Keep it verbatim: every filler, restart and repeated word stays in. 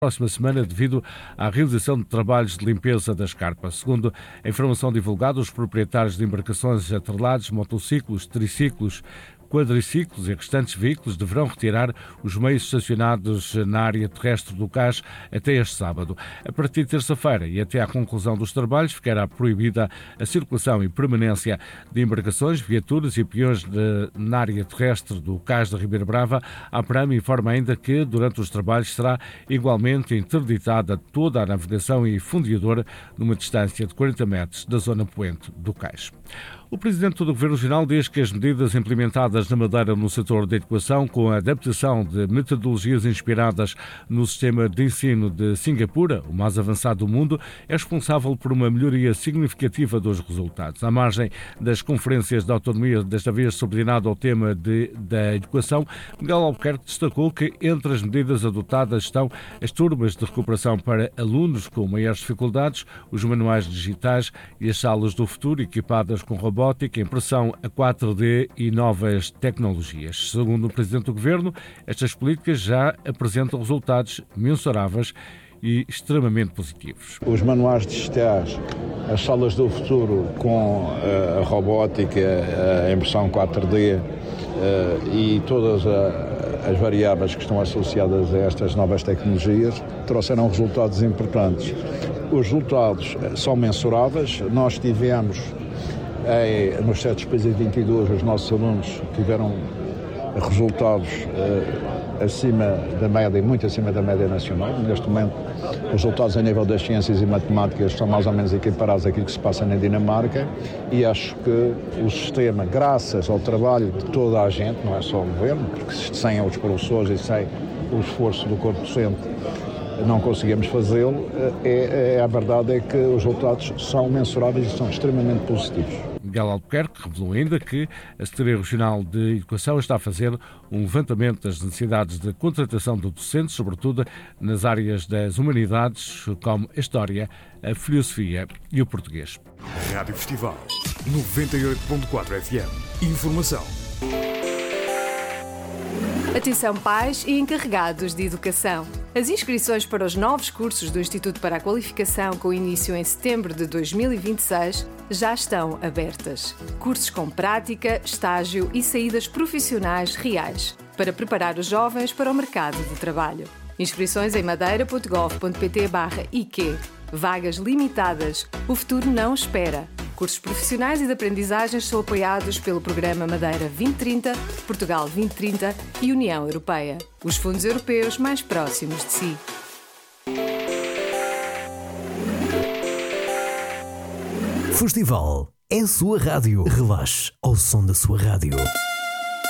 próxima semana devido à realização de trabalhos de limpeza da escarpa. Segundo a informação divulgada, os proprietários de embarcações atrelados, motociclos, triciclos, quadriciclos e restantes veículos deverão retirar os meios estacionados na área terrestre do cais até este sábado. A partir de terça-feira e até à conclusão dos trabalhos ficará proibida a circulação e permanência de embarcações, viaturas e peões de, na área terrestre do cais da Ribeira Brava. A Pram informa ainda que durante os trabalhos será igualmente interditada toda a navegação e fundeadora numa distância de quarenta metros da zona poente do cais. O Presidente do Governo Regional diz que as medidas implementadas na Madeira no setor da educação, com a adaptação de metodologias inspiradas no sistema de ensino de Singapura, o mais avançado do mundo, é responsável por uma melhoria significativa dos resultados. À margem das conferências de autonomia, desta vez subordinado ao tema de, da educação, Miguel Albuquerque destacou que entre as medidas adotadas estão as turmas de recuperação para alunos com maiores dificuldades, os manuais digitais e as salas do futuro equipadas com robôs, robótica, impressão a quatro D e novas tecnologias. Segundo o Presidente do Governo, estas políticas já apresentam resultados mensuráveis e extremamente positivos. Os manuais digitais, as salas do futuro com a robótica, a impressão quatro D e todas as variáveis que estão associadas a estas novas tecnologias trouxeram resultados importantes. Os resultados são mensuráveis. Nós tivemos É, nos sete países de vinte e dois, os nossos alunos tiveram resultados eh, acima da média, muito acima da média nacional. Neste momento, os resultados a nível das ciências e matemáticas estão mais ou menos equiparados àquilo que se passa na Dinamarca e acho que o sistema, graças ao trabalho de toda a gente, não é só o governo, porque sem os professores e sem o esforço do corpo docente, não conseguimos fazê-lo, é, é, a verdade é que os resultados são mensuráveis e são extremamente positivos. Miguel Albuquerque revelou ainda que a Secretaria Regional de Educação está a fazer um levantamento das necessidades de contratação de docentes, sobretudo nas áreas das humanidades, como a História, a Filosofia e o Português. Rádio Festival noventa e oito ponto quatro F M. Informação. Atenção pais e encarregados de educação. As inscrições para os novos cursos do Instituto para a Qualificação, com início em setembro de dois mil e vinte e seis, já estão abertas. Cursos com prática, estágio e saídas profissionais reais, para preparar os jovens para o mercado de trabalho. Inscrições em madeira ponto gov ponto pt barra I Q. Vagas limitadas. O futuro não espera. Cursos profissionais e de aprendizagens são apoiados pelo Programa Madeira vinte trinta, Portugal vinte trinta e União Europeia. Os fundos europeus mais próximos de si. Festival é a sua rádio. Relaxe ao som da sua rádio.